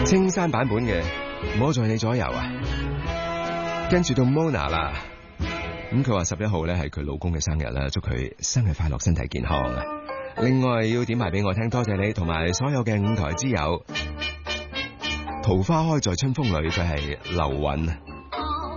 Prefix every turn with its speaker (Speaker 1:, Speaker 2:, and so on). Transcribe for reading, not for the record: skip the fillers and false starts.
Speaker 1: 青山版本嘅我在你左右啊，跟住到 Mona 啦，咁佢話11號咧係佢老公嘅生日啦，祝佢生日快樂，身體健康啊！另外要點埋俾我聽，多謝你同埋所有嘅5台之友。桃花開在春風裏，佢係劉韻。